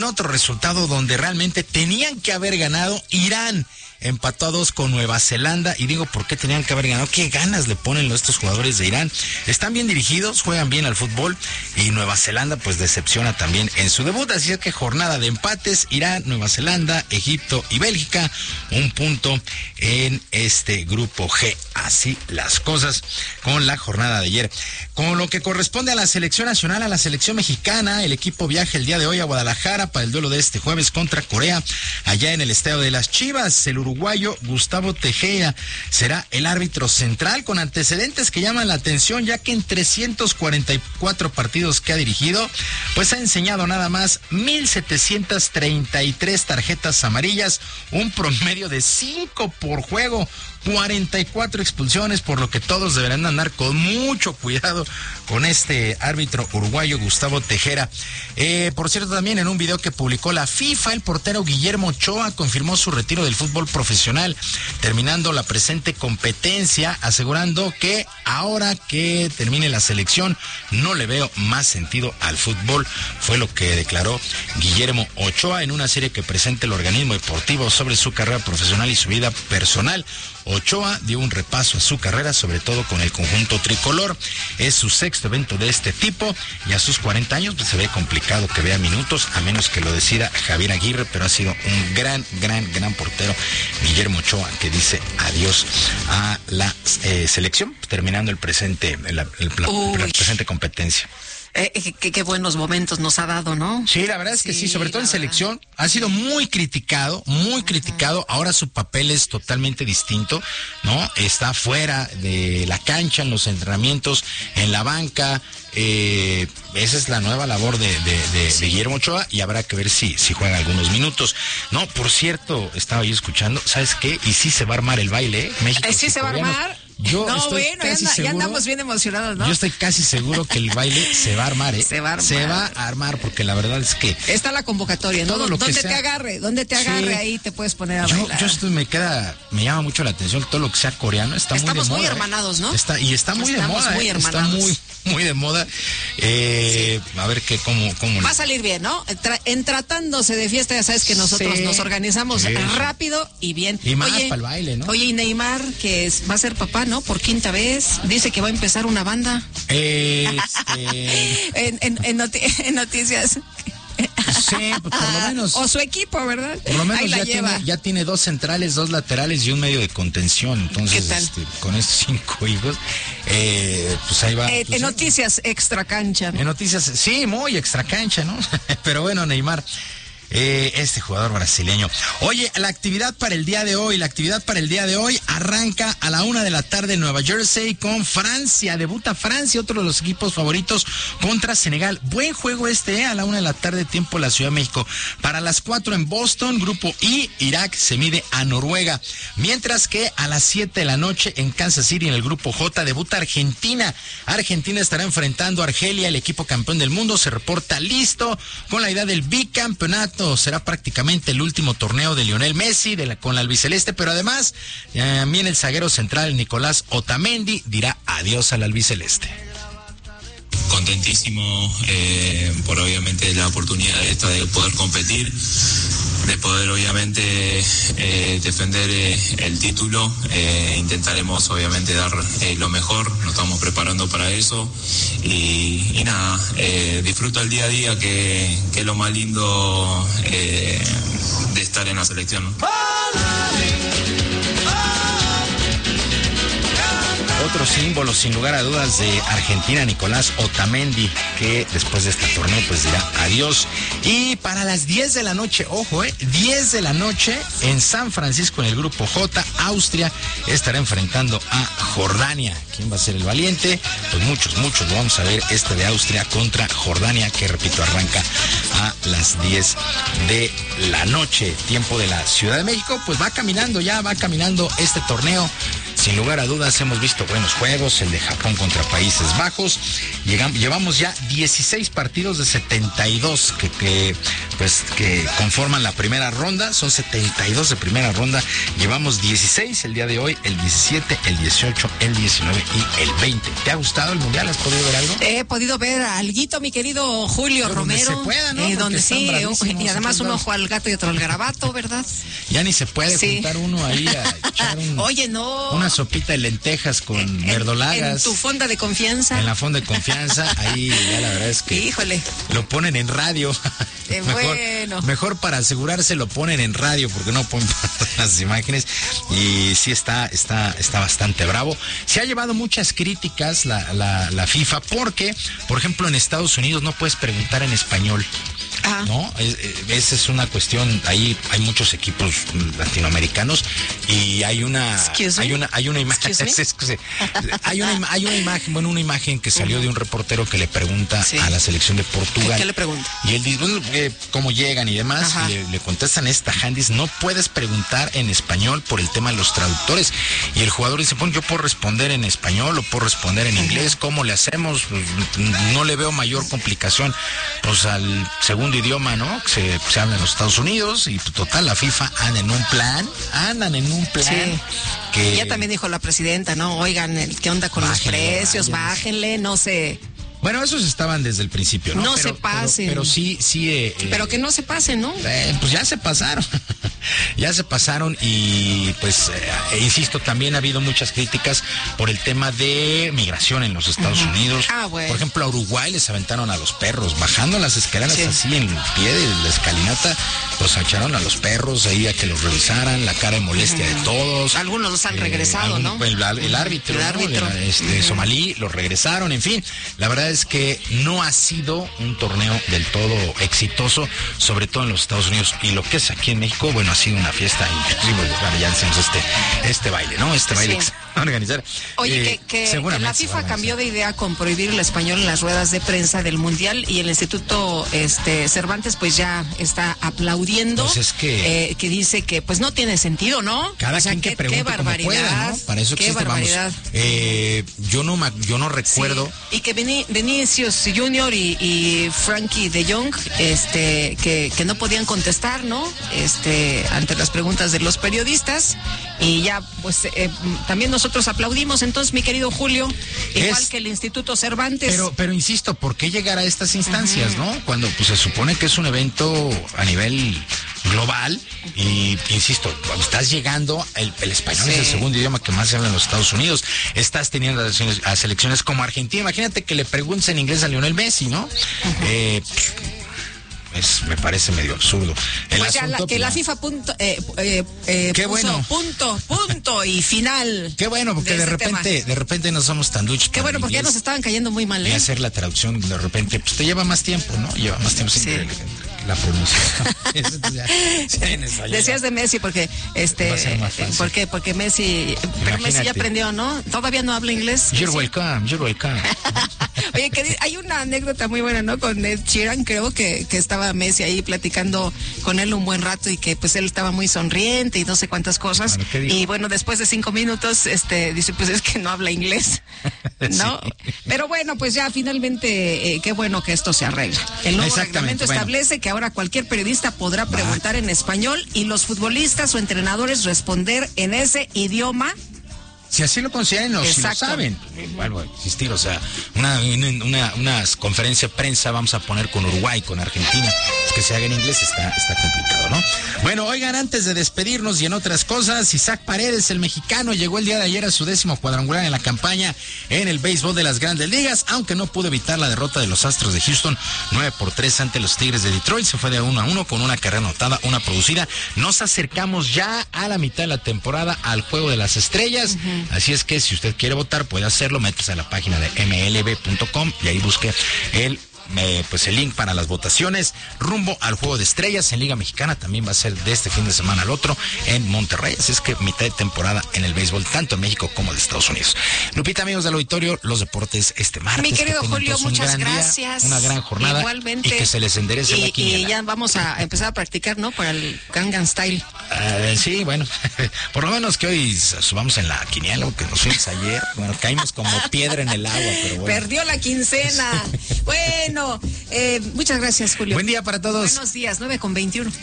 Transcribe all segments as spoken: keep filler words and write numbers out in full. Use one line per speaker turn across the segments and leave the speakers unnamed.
Otro resultado donde realmente tenían que haber ganado. Irán empató a dos con Nueva Zelanda, y digo, ¿por qué tenían que haber ganado? ¿Qué ganas le ponen estos jugadores de Irán? Están bien dirigidos, juegan bien al fútbol, y Nueva Zelanda pues decepciona también en su debut, así es que jornada de empates, Irán, Nueva Zelanda, Egipto y Bélgica, un punto en este grupo G. Así las cosas con la jornada de ayer. Con lo que corresponde a la selección nacional, a la selección mexicana, el equipo viaja el día de hoy a Guadalajara para el duelo de este jueves contra Corea, allá en el Estadio de las Chivas. El uruguayo Gustavo Tejeda será el árbitro central, con antecedentes que llaman la atención, ya que en trescientos cuarenta y cuatro partidos que ha dirigido, pues ha enseñado nada más mil setecientas treinta y tres tarjetas amarillas, un promedio de cinco por juego, cuarenta y cuatro expulsiones, por lo que todos deberán andar con mucho cuidado con este árbitro uruguayo Gustavo Tejera. Eh, por cierto, también en un video que publicó la FIFA, el portero Guillermo Ochoa confirmó su retiro del fútbol profesional, terminando la presente competencia, asegurando que ahora que termine la selección no le veo más sentido al fútbol. Fue lo que declaró Guillermo Ochoa en una serie que presenta el organismo deportivo sobre su carrera profesional y su vida personal. Ochoa dio un repaso a su carrera, sobre todo con el conjunto tricolor. Es su sexto evento de este tipo, y a sus cuarenta años pues se ve complicado que vea minutos, a menos que lo decida Javier Aguirre, pero ha sido un gran, gran, gran portero Guillermo Ochoa, que dice adiós a la eh, selección, terminando el presente, la, la, la presente competencia.
Eh, qué, qué buenos momentos nos ha dado, ¿no?
Sí, la verdad es que sí, sí, sobre todo en verdad. Selección ha sido muy criticado, muy uh-huh. criticado. Ahora su papel es totalmente distinto, ¿no? Está fuera de la cancha, en los entrenamientos, en la banca. Eh, esa es la nueva labor de, de, de, sí. de Guillermo Ochoa, y habrá que ver si, si juega algunos minutos. No, por cierto, estaba yo escuchando, ¿sabes qué? Y sí se va a armar el baile, ¿eh? México.
¿Sí se va a armar?
Yo
no,
estoy
bueno,
casi
ya, anda,
seguro,
ya andamos bien emocionados, ¿no?
Yo estoy casi seguro que el baile se va a armar, ¿eh?
Se va a armar.
Se va a armar, porque la verdad es que...
Está la convocatoria, ¿no? Donde sea... te agarre, donde te agarre, sí. Ahí te puedes poner a
yo,
bailar.
Yo esto me queda, me llama mucho la atención, todo lo que sea coreano está
Estamos
muy de moda.
Estamos muy hermanados, ¿eh?
¿no? Está, y está muy
Estamos
de moda,
muy
¿eh?
hermanados.
Está muy, muy de moda. Eh, sí. A ver qué, cómo, cómo...
Va a salir bien, ¿no? Tra- en tratándose de fiesta, ya sabes que nosotros sí. nos organizamos sí. rápido y bien.
Y más
oye,
para el baile, ¿no?
Oye, y Neymar, que es, va a ser papá, ¿no? Por quinta vez. Dice que va a empezar una banda.
Este...
en, en, en, noti- en noticias.
Sí, pues por lo menos.
O su equipo, ¿verdad?
Por lo menos
ahí
ya,
la lleva.
Tiene, ya tiene dos centrales, dos laterales y un medio de contención. Entonces, este, con estos cinco hijos, eh, pues ahí va.
Eh,
pues,
en noticias extra cancha, ¿no?
En noticias, sí, muy extra cancha, ¿no? Pero bueno, Neymar. Eh, este jugador brasileño. Oye, la actividad para el día de hoy, la actividad para el día de hoy arranca a la una de la tarde en Nueva Jersey con Francia. Debuta Francia, otro de los equipos favoritos, contra Senegal. Buen juego este, ¿eh? A la una de la tarde, tiempo de la Ciudad de México. Para las cuatro en Boston, grupo I, Irak se mide a Noruega. Mientras que a las siete de la noche en Kansas City, en el grupo J, debuta Argentina. Argentina estará enfrentando a Argelia, el equipo campeón del mundo. Se reporta listo con la idea del bicampeonato. Será prácticamente el último torneo de Lionel Messi de la, con la albiceleste, pero además también el zaguero central Nicolás Otamendi dirá adiós al albiceleste.
Contentísimo eh, por obviamente la oportunidad esta de poder competir, de poder obviamente eh, defender eh, el título. Eh, intentaremos obviamente dar eh, lo mejor, nos estamos preparando para eso y, y nada, eh, disfruto el día a día, que, que es lo más lindo eh, de estar en la selección, ¿no?
Otro símbolo, sin lugar a dudas, de Argentina, Nicolás Otamendi, que después de este torneo pues dirá adiós. Y para las diez de la noche, ojo, eh, diez de la noche en San Francisco, en el grupo J, Austria estará enfrentando a Jordania. ¿Quién va a ser el valiente? Pues muchos, muchos lo vamos a ver, este de Austria contra Jordania, que repito, arranca a las diez de la noche, tiempo de la Ciudad de México. Pues va caminando ya, va caminando este torneo. sin lugar a dudas hemos visto buenos juegos, el de Japón contra Países Bajos. Llegamos, llevamos ya dieciséis partidos de setenta y dos que, que, pues, que conforman la primera ronda. Son setenta y dos de primera ronda. Llevamos dieciséis el día de hoy, el diecisiete, el dieciocho, el diecinueve y el veinte. ¿Te ha gustado el Mundial? ¿Has podido ver algo?
He podido ver alguito, mi querido Julio
Pero
Romero.
Donde se pueda, ¿no?
Eh, donde sí, y además un
lados.
ojo al gato y otro al garabato, ¿verdad?
Ya ni se puede
Sí.
juntar uno ahí a echar un,
Oye, no.
una sopita de lentejas con
En-
verdolagas.
En tu fonda de confianza.
En la fonda de confianza, ahí ya la verdad es que
Híjole.
lo ponen en radio.
Eh,
mejor,
bueno.
mejor para asegurarse lo ponen en radio porque no ponen las imágenes y sí está, está, está bastante bravo. Se ha llevado muchas críticas la, la, la FIFA porque, por ejemplo, en Estados Unidos no puedes preguntar en español.
Ah.
¿No? Es- es- Esa es una cuestión, ahí hay muchos equipos latinoamericanos y hay una
Excuse me?
hay una hay una imagen
Excuse me?
excuse. hay una ima- hay una imagen, bueno, una imagen que salió de un reportero que le pregunta
Sí.
a la selección de Portugal.
¿Qué le pregunta?
Y él dice, bueno, eh, cómo llegan y demás,
Ajá.
y le, le contestan esta handis, no puedes preguntar en español por el tema de los traductores. Y el jugador dice, bueno, yo puedo responder en español o puedo responder en inglés, ¿cómo le hacemos? Pues, no le veo mayor complicación pues al segundo idioma, ¿no? Que se, se habla en los Estados Unidos y total, la FIFA anda en un plan, andan en un plan
Sí.
que...
Ya también dijo la presidenta, ¿no? Oigan, el- ¿qué onda con
Bájenle,
los precios?
vayan.
Bájenle, no sé.
Bueno, esos estaban desde el principio, ¿no?
No
Pero-
se pasen.
Pero, pero sí, sí... eh, eh,
Pero que no se pasen, ¿no?
Eh, pues ya se pasaron, ya se pasaron y pues, eh, insisto, también ha habido muchas críticas por el tema de migración en los Estados
Ujú.
Unidos.
Ah, bueno.
Por ejemplo, a Uruguay les aventaron a los perros, bajando las escaleras
Sí.
así en el pie de la escalinata, los echaron a los perros ahí a que los revisaran, la cara de molestia de todos.
Algunos los han
Eh,
regresado,
algún-
¿no?
El, el árbitro,
El
¿no?
árbitro.
De la- este,
Ujú.
somalí, los regresaron, en fin. La verdad es que no ha sido un torneo del todo exitoso, sobre todo en los Estados Unidos. Y lo que es aquí en México, bueno, ha sido una fiesta increíble. Bueno, ya hacemos este, este baile, ¿no? Este baile
Sí.
que se va a organizar.
Oye,
Eh,
que, que
seguramente
la
se va
FIFA
a
cambió
organizar.
de idea con prohibir el español en las ruedas de prensa del Mundial y el Instituto este Cervantes pues ya está aplaudiendo,
Pues es que-
eh, que dice que pues no tiene sentido, ¿no?
Cada
O sea,
quien que
qué,
pregunte
qué
como
barbaridad,
pueda, ¿no? Para eso
qué
existe, vamos.
barbaridad.
Eh, yo no ma- yo no recuerdo.
Sí, y que Vini- Vinicius Junior y, y Frankie de Jong, este, que, que no podían contestar, ¿no? Este, ante las preguntas de los periodistas. Y ya, pues, eh, también nosotros aplaudimos. Entonces, mi querido Julio, igual
Es-
que el Instituto Cervantes.
Pero, pero insisto, ¿por qué llegar a estas instancias, no? Cuando pues se supone que es un evento a nivel global y, insisto, cuando estás llegando, el, el español
Sí.
es el segundo idioma que más se habla en los Estados Unidos. Estás teniendo a selecciones, a selecciones como Argentina. Imagínate que le preguntes en inglés a Lionel Messi, ¿no? Eh, es, me parece medio absurdo. El
Pues ya la-
asunto,
que
pues,
la
ya.
FIFA punto, eh, eh, eh,
Qué
puso
bueno.
punto, punto y final.
Qué bueno, porque de,
ese
repente,
tema.
de repente no somos tan duchos.
Qué
para
bueno,
el
porque ya
inglés.
nos estaban cayendo muy mal,
Y
¿eh?
hacer la traducción de repente, pues te lleva más tiempo, ¿no? Lleva más tiempo sin
Sí.
que- la pronunciación. Eso ya, ya en español.
Decías de Messi porque este
Va a ser más fácil.
¿por qué? Porque Messi pero Messi ya
Imagínate.
aprendió, ¿no? Todavía no habla inglés.
You're
Messi.
welcome, you're welcome.
Oye, que di- hay una anécdota muy buena, ¿no? Con Ed Sheeran, creo que, que estaba Messi ahí platicando con él un buen rato y que pues él estaba muy sonriente y no sé cuántas cosas.
Bueno, ¿qué dijo?
Y bueno, después de cinco minutos, este, dice, pues es que no habla inglés, ¿no?
Sí.
Pero bueno, pues ya finalmente, eh, qué bueno que esto se arregla. El nuevo
Exactamente,
reglamento
bueno.
establece que ahora cualquier periodista podrá preguntar en español y los futbolistas o entrenadores responder en ese idioma.
Si así lo consideran, o si lo
Exacto.
saben, igual va a existir, o sea, una, una, una conferencia de prensa vamos a poner con Uruguay, con Argentina, pues que se haga en inglés está, está complicado, ¿no? Bueno, oigan, antes de despedirnos y en otras cosas, Isaac Paredes, el mexicano, llegó el día de ayer a su décimo cuadrangular en la campaña en el béisbol de las Grandes Ligas, aunque no pudo evitar la derrota de los Astros de Houston, nueve por tres ante los Tigres de Detroit, se fue de uno a uno con una carrera anotada, una producida. Nos acercamos ya a la mitad de la temporada al Juego de las Estrellas. Uh-huh. Así es que si usted quiere votar, puede hacerlo, métese a la página de M L B punto com y ahí busque el eh, pues el link para las votaciones rumbo al Juego de Estrellas en Liga Mexicana. También va a ser de este fin de semana al otro en Monterrey. Así es que mitad de temporada en el béisbol, tanto en México como de Estados Unidos. Lupita, amigos del auditorio, los deportes este martes.
Mi querido Julio, muchas
gran
gracias.
Día, una gran jornada.
Igualmente.
Y que se les enderece
y,
la quiniela.
Y ya vamos a empezar a practicar, ¿no? Para el Gangnam Style.
Uh, sí, bueno, por lo menos que hoy subamos en la quiniela, que nos fuimos ayer. Bueno, caímos como piedra en el agua, pero bueno.
Perdió la quincena. Bueno, eh, muchas gracias, Julio.
Buen día para todos.
Buenos días, nueve con veintiuno.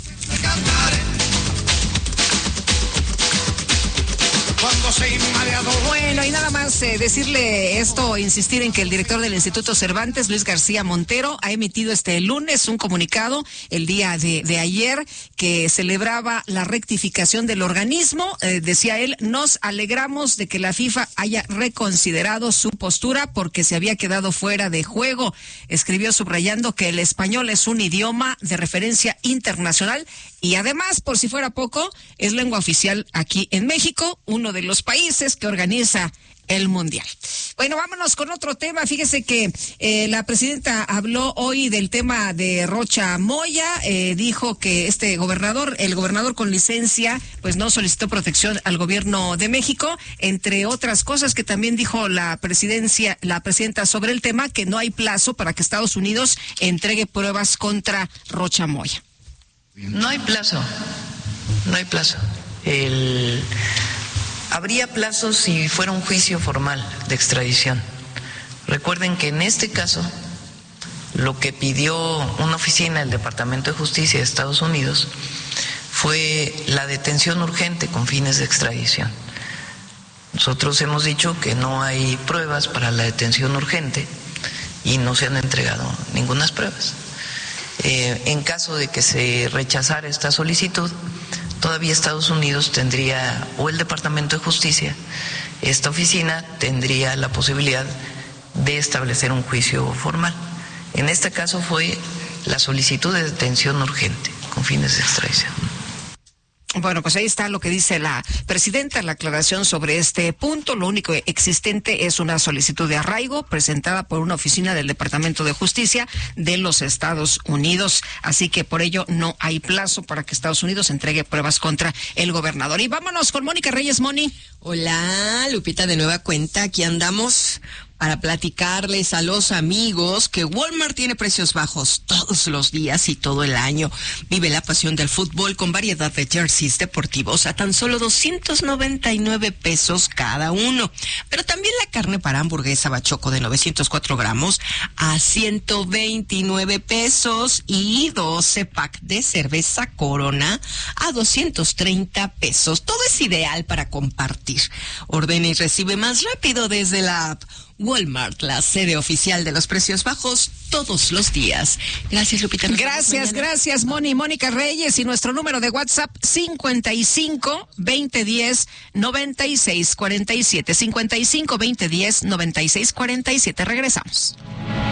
Bueno, y nada más eh, decirle esto, insistir en que el director del Instituto Cervantes, Luis García Montero, ha emitido este lunes un comunicado el día de, de ayer que celebraba la rectificación del organismo. Eh, decía él, nos alegramos de que la FIFA haya reconsiderado su postura porque se había quedado fuera de juego. Escribió subrayando que el español es un idioma de referencia internacional y además, por si fuera poco, es lengua oficial aquí en México, uno de los países que organiza el Mundial. Bueno, vámonos con otro tema. Fíjese que eh, la presidenta habló hoy del tema de Rocha Moya. Eh, dijo que este gobernador, el gobernador con licencia, pues no solicitó protección al gobierno de México, entre otras cosas que también dijo la presidencia, la presidenta sobre el tema, que no hay plazo para que Estados Unidos entregue pruebas contra Rocha Moya.
No hay plazo, no hay plazo. El... Habría plazo si fuera un juicio formal de extradición. Recuerden que en este caso, lo que pidió una oficina del Departamento de Justicia de Estados Unidos fue la detención urgente con fines de extradición. Nosotros hemos dicho que no hay pruebas para la detención urgente y no se han entregado ninguna pruebas. Eh, en caso de que se rechazara esta solicitud, todavía Estados Unidos tendría, o el Departamento de Justicia, esta oficina tendría la posibilidad de establecer un juicio formal. En este caso fue la solicitud de detención urgente con fines de extradición.
Bueno, pues ahí está lo que dice la presidenta, la aclaración sobre este punto. Lo único existente es una solicitud de arraigo presentada por una oficina del Departamento de Justicia de los Estados Unidos. Así que por ello no hay plazo para que Estados Unidos entregue pruebas contra el gobernador. Y vámonos con Mónica Reyes. Moni.
Hola, Lupita, de nueva cuenta. Aquí andamos para platicarles a los amigos que Walmart tiene precios bajos todos los días y todo el año. Vive la pasión del fútbol con variedad de jerseys deportivos a tan solo doscientos noventa y nueve pesos cada uno. Pero también la carne para hamburguesa bachoco de novecientos cuatro gramos a ciento veintinueve pesos y doce pack de cerveza Corona a doscientos treinta pesos. Todo es ideal para compartir. Ordena y recibe más rápido desde la app. Walmart, la sede oficial de los precios bajos todos los días. Gracias, Lupita.
Gracias, gracias, Moni. Mónica Reyes, y nuestro número de WhatsApp cincuenta y cinco, veinte diez, noventa y seis cuarenta y siete. cincuenta y cinco, veinte diez, noventa y seis cuarenta y siete. Regresamos.